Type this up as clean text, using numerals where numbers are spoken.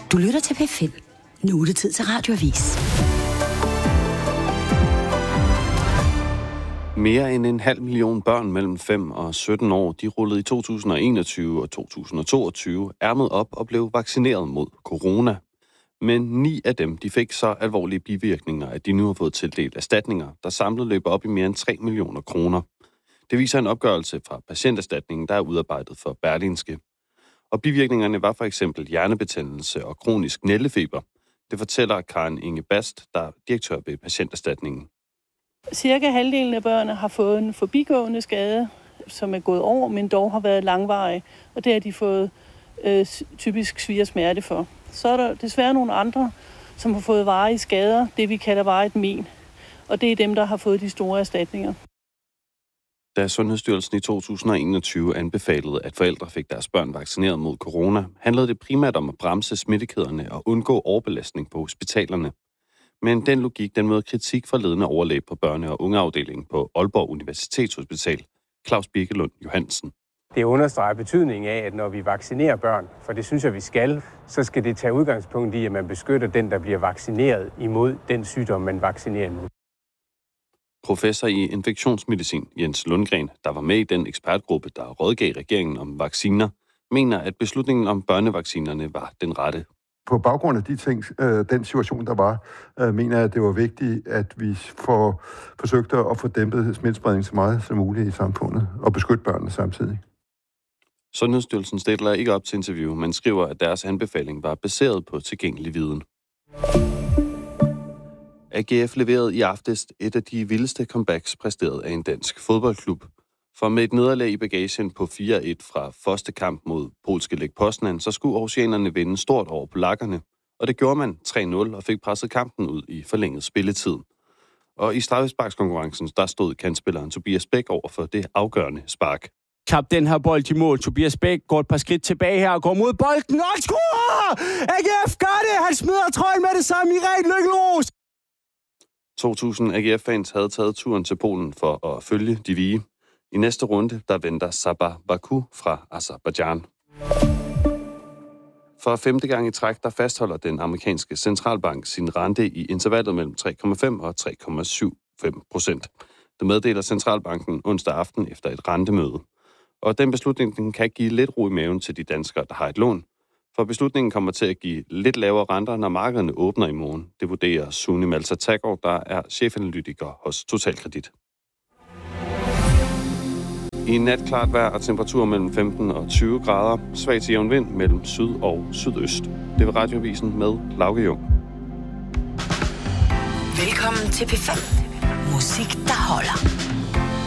Du lytter til P5. Nu er det tid til Radioavis. Mere end 500.000 børn mellem 5 og 17 år, de rullede i 2021 og 2022 ærmet op og blev vaccineret mod corona. Men 9 af dem, de fik så alvorlige bivirkninger, at de nu har fået tildelt erstatninger, der samlet løber op i mere end 3 millioner kroner. Det viser en opgørelse fra Patienterstatningen, der er udarbejdet for Berlingske. Og bivirkningerne var for eksempel hjernebetændelse og kronisk nældefeber. Det fortæller Karen Inge Bast, der er direktør ved Patienterstatningen. Cirka halvdelen af børnene har fået en forbigående skade, som er gået over, men dog har været langvarig. Og det har de fået typisk svie og smerte for. Så er der desværre nogle andre, som har fået varige skader, det vi kalder varigt men. Og det er dem, der har fået de store erstatninger. Da Sundhedsstyrelsen i 2021 anbefalede, at forældre fik deres børn vaccineret mod corona, handlede det primært om at bremse smittekæderne og undgå overbelastning på hospitalerne. Men den logik, den møder kritik fra ledende overlæge på børne- og ungeafdelingen på Aalborg Universitetshospital, Claus Birkelund Johansen. Det understreger betydningen af, at når vi vaccinerer børn, for det synes jeg, vi skal, så skal det tage udgangspunkt i, at man beskytter den, der bliver vaccineret imod den sygdom, man vaccinerer imod. Professor i infektionsmedicin Jens Lundgren, der var med i den ekspertgruppe, der rådgav regeringen om vacciner, mener, at beslutningen om børnevaccinerne var den rette. På baggrund af de ting, den situation, der var, mener jeg, at det var vigtigt, at vi får forsøgt at få dæmpet smittespredning så meget som muligt i samfundet og beskytte børnene samtidig. Sundhedsstyrelsen stiller ikke op til interview, men skriver, at deres anbefaling var baseret på tilgængelig viden. AGF leverede i aftes et af de vildeste comebacks præsteret af en dansk fodboldklub. For med et nederlag i bagagen på 4-1 fra første kamp mod polske Lech Poznan, så skulle oceanerne vinde stort over polakkerne. Og det gjorde man 3-0 og fik presset kampen ud i forlænget spilletid. Og i straffesparkskonkurrencen, der stod kantspilleren Tobias Bæk over for det afgørende spark. Klap den her bold i mål. Tobias Bæk går et par skridt tilbage her og går mod bolden og scorer! AGF gør det! Han smider trøjen med det samme i ren lykkelos! 2.000 AGF-fans havde taget turen til Polen for at følge de hvide. I næste runde, der venter Sabah Baku fra Aserbajdsjan. For 5. gang i træk, der fastholder den amerikanske centralbank sin rente i intervallet mellem 3,5 og 3,75%. Det meddeler centralbanken onsdag aften efter et rentemøde. Og den beslutning den kan give lidt ro i maven til de danskere, der har et lån. For beslutningen kommer til at give lidt lavere renter, når markederne åbner i morgen. Det vurderer Sune Malta Taggaard, der er chefanalytiker hos Totalkredit. I nat klart vejr og temperatur mellem 15 og 20 grader. Svag til jævn vind mellem syd og sydøst. Det var Radioavisen med Lauke Jung. Velkommen til P5. Musik, der holder.